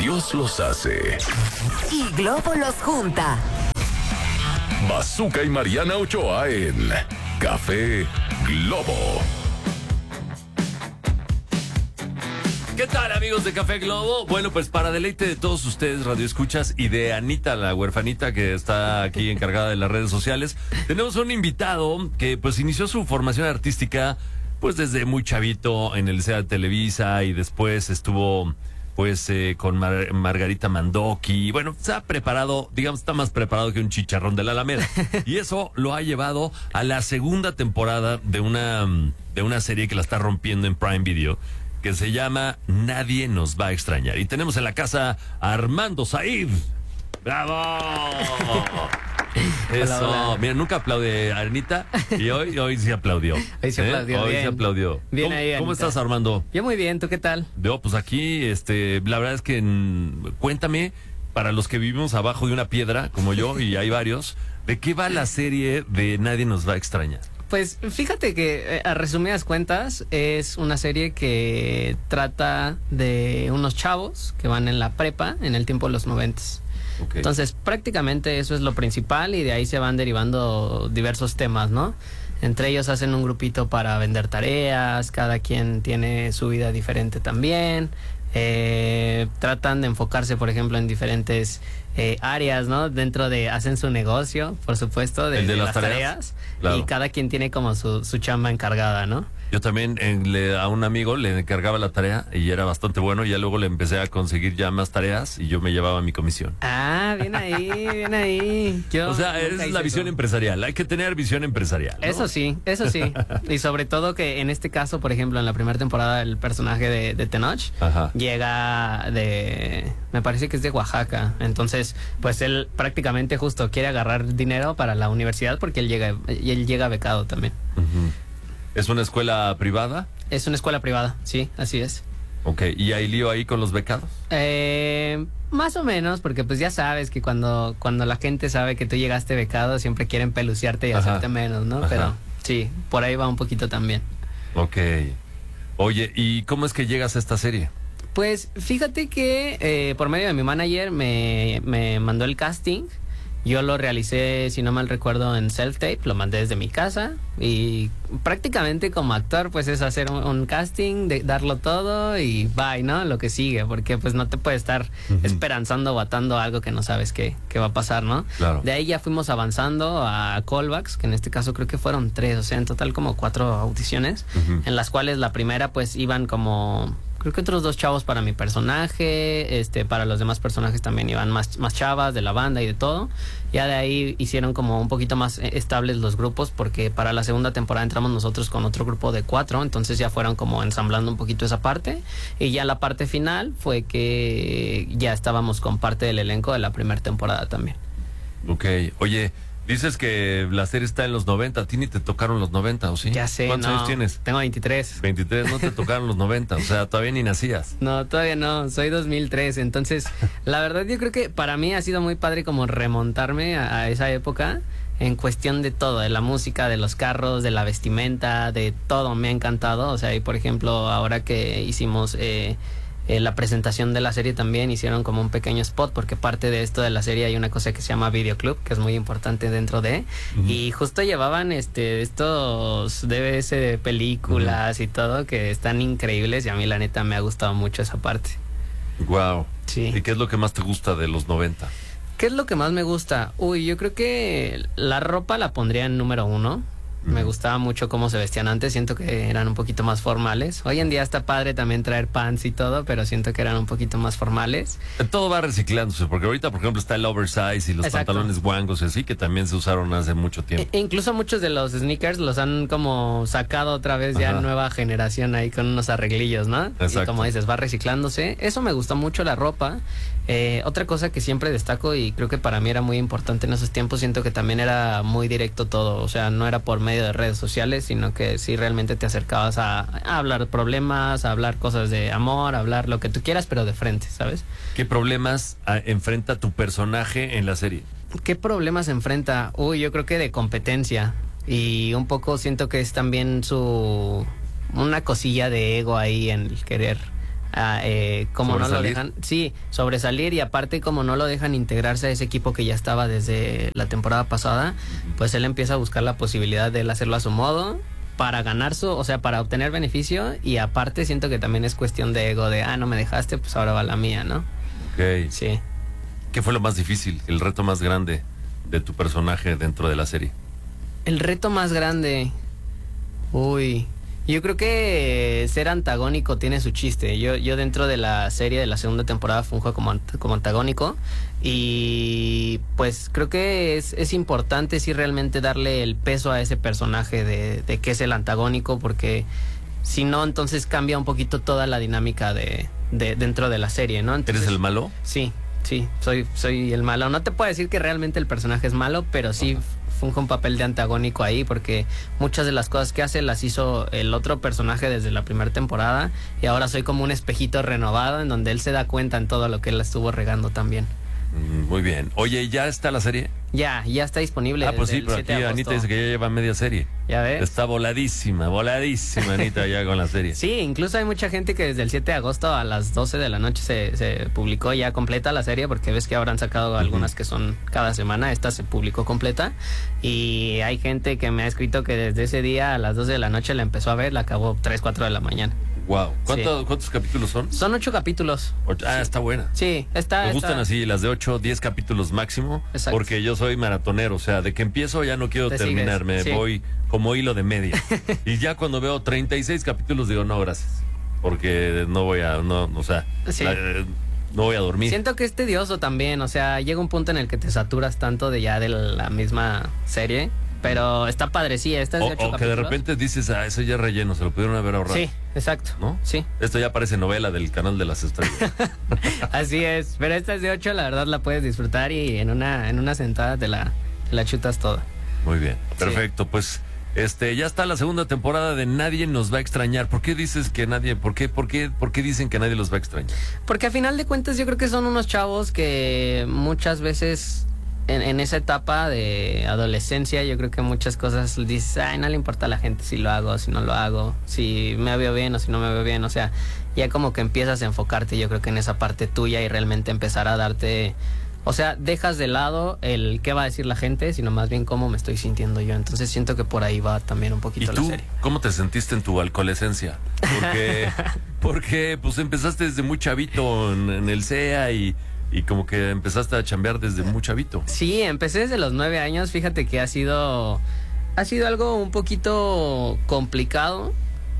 Dios los hace. Y Globo los junta. Bazooka y Mariana Ochoa en Café Globo. ¿Qué tal, amigos de Café Globo? Bueno, pues para deleite de todos ustedes, radioescuchas, y de Anita, la huerfanita que está aquí encargada de las redes sociales, tenemos un invitado que pues inició su formación artística pues desde muy chavito en el SEA Televisa, y después estuvo pues con Margarita Mandoki. Bueno, se ha preparado, digamos, está más preparado que un chicharrón de la Alameda. Y eso lo ha llevado a la segunda temporada de una serie que la está rompiendo en Prime Video, que se llama Nadie nos va a extrañar. Y tenemos en la casa a Armando Said. ¡Bravo! Eso. Hola, hola. Mira, nunca aplaude Anita, y hoy sí aplaudió. Hoy se aplaudió, Hoy bien. se aplaudió. Bien ¿Cómo, ahí, ¿Cómo Anita. estás, Armando? Yo muy bien, ¿tú qué tal? Yo, pues aquí, la verdad es que cuéntame, para los que vivimos abajo de una piedra, como yo, y hay varios, ¿de qué va la serie de Nadie nos va a extrañar? Pues fíjate que a resumidas cuentas es una serie que trata de unos chavos que van en la prepa en el tiempo de los 90s. Okay. Entonces prácticamente eso es lo principal, y de ahí se van derivando diversos temas, ¿no? Entre ellos hacen un grupito para vender tareas, cada quien tiene su vida diferente también. Tratan de enfocarse, por ejemplo, en diferentes áreas, ¿no? Hacen su negocio, por supuesto, ¿El de de las las tareas? tareas. Claro. Y cada quien tiene como su chamba encargada, ¿no? Yo también a un amigo le encargaba la tarea y era bastante bueno. Y ya luego le empecé a conseguir ya más tareas y yo me llevaba mi comisión. Ah, bien ahí, bien ahí. O sea, es la visión empresarial. Hay que tener visión empresarial, ¿no? Eso sí, eso sí. Y sobre todo que en este caso, por ejemplo, en la primera temporada, el personaje de Tenoch Ajá. llega me parece que es de Oaxaca. Entonces, pues él prácticamente justo quiere agarrar dinero para la universidad porque él llega becado también. Uh-huh. ¿Es una escuela privada? Es una escuela privada, sí, así es. Ok, ¿y hay lío ahí con los becados? Más o menos, porque pues ya sabes que cuando la gente sabe que tú llegaste becado, siempre quieren peluciarte y Ajá. hacerte menos, ¿no? Ajá. Pero sí, por ahí va un poquito también. Ok. Oye, ¿y cómo es que llegas a esta serie? Pues fíjate que por medio de mi manager me mandó el casting. Yo lo realicé, si no mal recuerdo, en self-tape, lo mandé desde mi casa, y prácticamente como actor pues es hacer un casting, darlo todo y bye, ¿no? Lo que sigue, porque pues no te puedes estar esperanzando o atando algo que no sabes qué va a pasar, ¿no? Claro. De ahí ya fuimos avanzando a callbacks, que en este caso creo que fueron 3, o sea, en total como 4 audiciones, en las cuales la primera pues iban como... Creo que otros 2 chavos para mi personaje, para los demás personajes también iban más chavas de la banda y de todo. Ya de ahí hicieron como un poquito más estables los grupos, porque para la segunda temporada entramos nosotros con otro grupo de 4, entonces ya fueron como ensamblando un poquito esa parte. Y ya la parte final fue que ya estábamos con parte del elenco de la primera temporada también. Ok, oye, dices que la serie está en los 90, a ti ni te tocaron los 90, ¿o sí? Ya sé, ¿Cuántos años tienes? Tengo 23. 23, no te tocaron los 90, o sea, todavía ni nacías. No, todavía no, soy 2003, entonces la verdad yo creo que para mí ha sido muy padre como remontarme a esa época en cuestión de todo, de la música, de los carros, de la vestimenta, de todo, me ha encantado. O sea, y por ejemplo, ahora que hicimos la presentación de la serie también hicieron como un pequeño spot, porque parte de esto de la serie hay una cosa que se llama videoclub, que es muy importante dentro de, y justo llevaban estos DVDs de películas y todo, que están increíbles, y a mí la neta me ha gustado mucho esa parte. Wow. Sí. ¿Y qué es lo que más te gusta de los 90? ¿Qué es lo que más me gusta? Uy, yo creo que la ropa la pondría en número 1. Me gustaba mucho cómo se vestían antes, siento que eran un poquito más formales. Hoy en día está padre también traer pants y todo, pero siento que eran un poquito más formales. Todo va reciclándose, porque ahorita, por ejemplo, está el oversize y los Exacto. pantalones guangos y así, que también se usaron hace mucho tiempo. E incluso muchos de los sneakers los han como sacado otra vez ya Ajá. nueva generación ahí con unos arreglillos, ¿no? Exacto. Y como dices, va reciclándose. Eso me gustó mucho, la ropa. Otra cosa que siempre destaco, y creo que para mí era muy importante en esos tiempos, siento que también era muy directo todo. O sea, no era por medio de redes sociales, sino que sí realmente te acercabas a hablar problemas, a hablar cosas de amor, a hablar lo que tú quieras, pero de frente, ¿sabes? ¿Qué problemas enfrenta tu personaje en la serie? ¿Qué problemas enfrenta? Uy, yo creo que de competencia. Y un poco siento que es también una cosilla de ego ahí en el querer como no lo dejan, sí, sobresalir, y aparte como no lo dejan integrarse a ese equipo que ya estaba desde la temporada pasada, pues él empieza a buscar la posibilidad de él hacerlo a su modo para ganar o sea, para obtener beneficio, y aparte siento que también es cuestión de ego, de no me dejaste, pues ahora va la mía, ¿no? Ok. Sí. ¿Qué fue lo más difícil, el reto más grande de tu personaje dentro de la serie? El reto más grande, yo creo que ser antagónico tiene su chiste. Yo dentro de la serie de la segunda temporada funjo como antagónico, y pues creo que es importante sí realmente darle el peso a ese personaje de que es el antagónico, porque si no, entonces cambia un poquito toda la dinámica de dentro de la serie, ¿no? Entonces, ¿Eres el malo? Sí, soy el malo. No te puedo decir que realmente el personaje es malo, pero sí funge un papel de antagónico ahí, porque muchas de las cosas que hace las hizo el otro personaje desde la primera temporada, y ahora soy como un espejito renovado en donde él se da cuenta en todo lo que él estuvo regando también. Muy bien. Oye, ¿ya está la serie? Ya está disponible. Pues sí, desde el pero 7 aquí de agosto. Anita dice que ya lleva media serie. ¿Ya ves? Está voladísima Anita ya con la serie. Sí, incluso hay mucha gente que desde el 7 de agosto a las 12 de la noche se publicó ya completa la serie, porque ves que habrán sacado algunas que son cada semana. Esta se publicó completa, y hay gente que me ha escrito que desde ese día a las 12 de la noche la empezó a ver, la acabó 3, 4 de la mañana. Wow. ¿Cuántos capítulos son? Son 8 capítulos. Está buena. Sí, Me gustan así, las de 8, 10 capítulos máximo. Exacto. Porque yo soy maratonero, o sea, de que empiezo ya no quiero Te terminar, sigues, sí. voy como hilo de media. Y ya cuando veo 36 capítulos digo, no, gracias. Porque no voy a, Sí. No voy a dormir. Siento que es tedioso también, o sea, llega un punto en el que te saturas tanto de la misma serie, pero está padre, sí, esta es de 8 O que de capítulos. repente dices, eso ya es relleno, se lo pudieron haber ahorrado. Sí, exacto. ¿No? Sí. Esto ya parece novela del canal de las estrellas. Así es, pero esta es de 8, la verdad la puedes disfrutar, y en una sentada te la chutas toda. Muy bien, perfecto, pues ya está la segunda temporada de Nadie nos va a extrañar. ¿Por qué dices que nadie, por qué dicen que nadie los va a extrañar? Porque a final de cuentas yo creo que son unos chavos que muchas veces en esa etapa de adolescencia, yo creo que muchas cosas dices, no le importa a la gente si lo hago, si no lo hago, si me veo bien o si no me veo bien, o sea, ya como que empiezas a enfocarte, yo creo que en esa parte tuya, y realmente empezar a darte, o sea, dejas de lado el qué va a decir la gente, sino más bien cómo me estoy sintiendo yo. Entonces siento que por ahí va también un ¿Y poquito la tú serie. cómo te sentiste en tu alcoholescencia? Porque pues empezaste desde muy chavito en el CEA, y como que empezaste a chambear desde muy chavito. Sí, empecé desde los 9 años. Fíjate que ha sido algo un poquito complicado,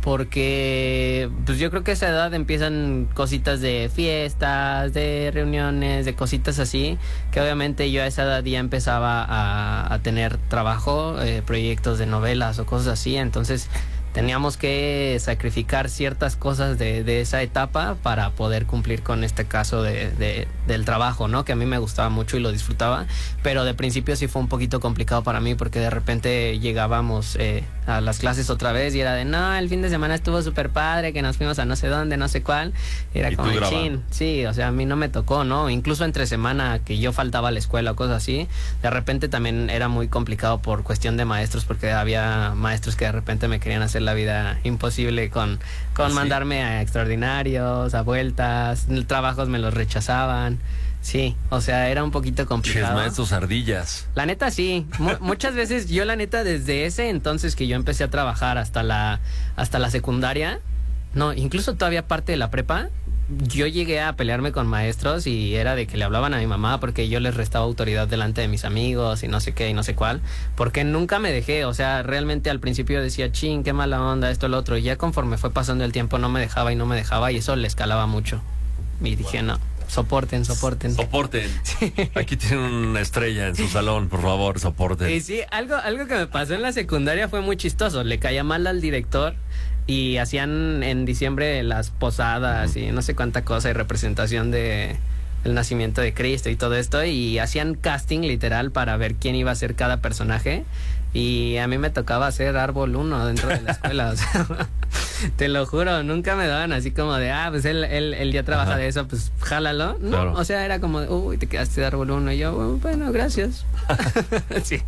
porque pues yo creo que a esa edad empiezan cositas de fiestas, de reuniones, de cositas así, que obviamente yo a esa edad ya empezaba a tener trabajo, proyectos de novelas o cosas así, entonces teníamos que sacrificar ciertas cosas de esa etapa para poder cumplir con este caso del trabajo, ¿no? Que a mí me gustaba mucho y lo disfrutaba, pero de principio sí fue un poquito complicado para mí, porque de repente llegábamos a las clases otra vez y era de, no, el fin de semana estuvo súper padre, que nos fuimos a no sé dónde, no sé cuál. Era como, chin, sí, o sea, a mí no me tocó, ¿no? Incluso entre semana que yo faltaba a la escuela o cosas así, de repente también era muy complicado por cuestión de maestros, porque había maestros que de repente me querían hacer la vida imposible con mandarme a extraordinarios, a vueltas, trabajos me los rechazaban. Sí, o sea, era un poquito complicado. Ches, maestros ardillas. La neta sí, muchas veces yo la neta desde ese entonces que yo empecé a trabajar hasta la secundaria, no, incluso todavía parte de la prepa, yo llegué a pelearme con maestros y era de que le hablaban a mi mamá porque yo les restaba autoridad delante de mis amigos y no sé qué y no sé cuál, porque nunca me dejé, o sea, realmente al principio decía, chin, qué mala onda, esto, lo otro, y ya conforme fue pasando el tiempo no me dejaba y eso le escalaba mucho. Y dije, no, soporten. Soporten. Sí. Aquí tienen una estrella en su salón, por favor, soporten. Y sí, algo que me pasó en la secundaria fue muy chistoso. Le caía mal al director y hacían en diciembre las posadas y no sé cuánta cosa y representación de el nacimiento de Cristo y todo esto, y hacían casting literal para ver quién iba a ser cada personaje, y a mí me tocaba hacer Árbol 1 dentro de la escuela, o sea, te lo juro, nunca me daban así como de, pues él ya trabaja de eso, pues jálalo, no, claro. O sea, era como, uy, te quedaste de Árbol 1, y yo, bueno, gracias. Sí.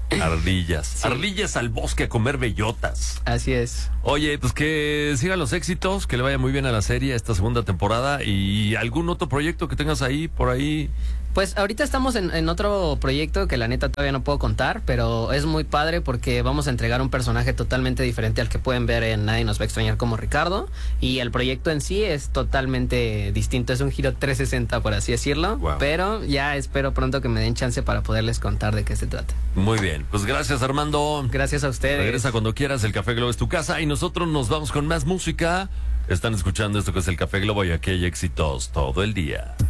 Ardillas. Sí. Ardillas al bosque a comer bellotas. Así es. Oye, pues que sigan los éxitos, que le vaya muy bien a la serie esta segunda temporada y algún otro proyecto que tengas ahí, por ahí. Pues ahorita estamos en otro proyecto que la neta todavía no puedo contar, pero es muy padre porque vamos a entregar un personaje totalmente diferente al que pueden ver en Nadie nos va a extrañar como Ricardo, y el proyecto en sí es totalmente distinto, es un giro 360 por así decirlo, Wow. pero ya espero pronto que me den chance para poderles contar de qué se trata. Muy bien, pues gracias Armando. Gracias a ustedes. Regresa cuando quieras, el Café Globo es tu casa y nosotros nos vamos con más música. Están escuchando esto que es el Café Globo y aquí hay éxitos todo el día.